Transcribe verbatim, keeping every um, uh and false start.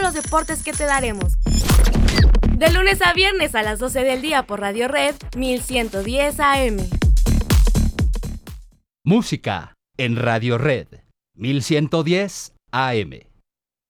los deportes que te daremos. De lunes a viernes a las doce del día por Radio Red mil ciento diez A M. Música en Radio Red mil ciento diez A M.